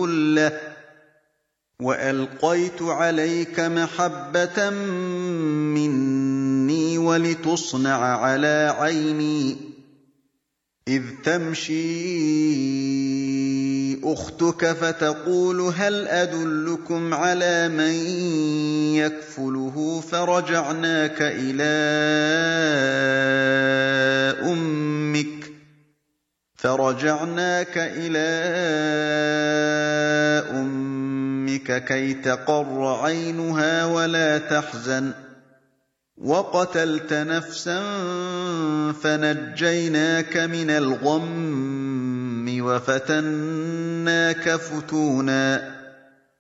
كُلَّهُ وَأَلْقَيْتُ عَلَيْكَ مَحَبَّةً مِّنِّي وَلِتُصْنَعَ عَلَىٰ عَيْنِي إِذْ تَمْشِي أُخْتُكَ فَتَقُولُ هَلْ أَدُلُّكُمْ عَلَىٰ مَن يَكْفُلُهُ فَرَجَعْنَاكَ إِلَىٰ أُمِّكَ كَيْ تَقَرَّ عَيْنُهَا وَلَا تَحْزَنَ ۚ وَقَتَلْتَ نَفْسًا فَنَجَّيْنَاكَ مِنَ الْغَمِّ وَفَتَنَّاكَ فُتُونًا